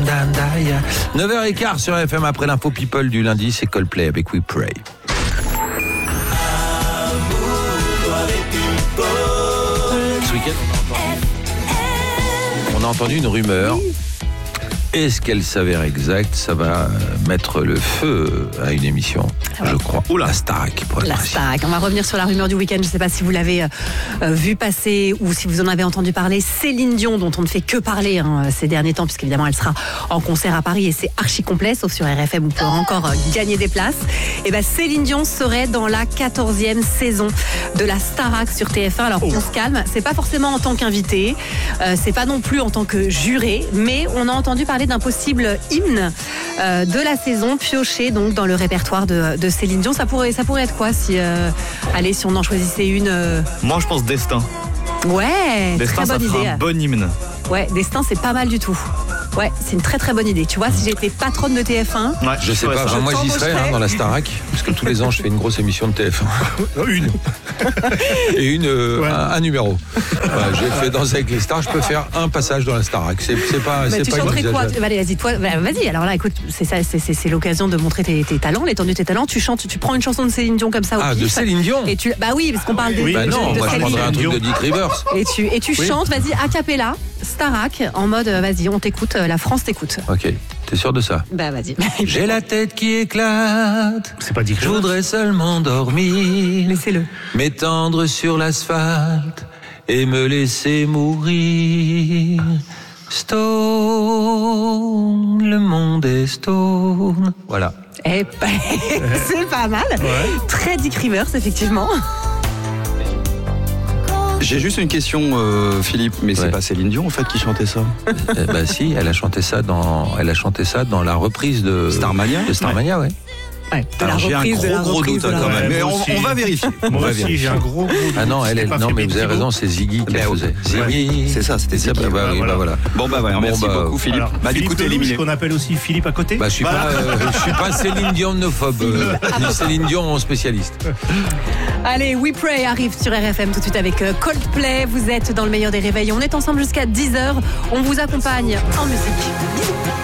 Daya. 9h15 sur FM après l'info People du lundi, c'est Coldplay avec We Pray. Ce week-end, on a entendu une rumeur. Est-ce qu'elle s'avère exacte? Ça va mettre le feu à une émission, je crois. La Starac. La Starac. On va revenir sur la rumeur du week-end. Je ne sais pas si vous l'avez vu passer ou si vous en avez entendu parler. Céline Dion, dont on ne fait que parler ces derniers temps, puisqu'évidemment elle sera en concert à Paris et c'est archi complet, sauf sur RFM où on peut encore gagner des places. Et ben Céline Dion serait dans la 14e saison de la Starac sur TF1. Alors on se calme, c'est pas forcément en tant qu'invité, c'est pas non plus en tant que juré, mais on a entendu parler d'un possible hymne de la saison pioché donc dans le répertoire de Céline Dion. Ça pourrait être quoi si on en choisissait une Moi je pense Destin. Ouais, Destin, très bonne ça fera idée. un bon hymne. Ouais, Destin, c'est pas mal du tout. Ouais, c'est une très très bonne idée. Tu vois, si j'étais patronne de TF1... Ouais, je sais pas, moi j'y serais dans la Starac, parce que tous les ans je fais une grosse émission de TF1. Une. Et un numéro. J'ai fait Danser avec les stars, je peux faire un passage dans la Starac. C'est pas tu chanterais quoi? Allez, vas-y, alors là, écoute, c'est l'occasion de montrer tes talents, l'étendue de tes talents. Tu chantes, tu prends une chanson de Céline Dion comme ça au pif. De Céline Dion? Et bah oui, parce qu'on parle de non, moi je prendrais un truc de Dick Rivers. Et tu chantes, vas-y, a cappella, Starac, en mode, vas-y, on t'écoute, la France t'écoute. Ok, t'es sûr de ça? Bah vas-y. J'ai la tête qui éclate. C'est pas Dick Je Rivers. voudrais seulement dormir. Laissez-le. M'étendre sur l'asphalte et me laisser mourir. Stone, le monde est stone. Voilà. C'est pas mal. Ouais. Très Dick Rivers, effectivement. J'ai juste une question, Philippe, mais c'est pas Céline Dion en fait qui chantait ça? Bah si, elle a chanté ça dans la reprise de Starmania. De Starmania, ouais. Ouais, Alors j'ai un gros doute quand même, mais on va vérifier. Moi aussi, j'ai un gros doute. Ah non, non, mais vous avez raison, c'est Ziggy qui la faisait. Ziggy. C'est ça, c'était Ziggy. Voilà. Bon merci beaucoup Philippe. Alors, Du Philippe coup t'es Lelouch, éliminé. qu'on appelle aussi Philippe à côté. Je suis pas Céline Dionophobe, ni Céline Dion spécialiste. Allez, We Pray arrive sur RFM tout de suite avec Coldplay. Vous êtes dans le meilleur des réveils. On est ensemble jusqu'à 10h. On vous accompagne en musique. Bisous.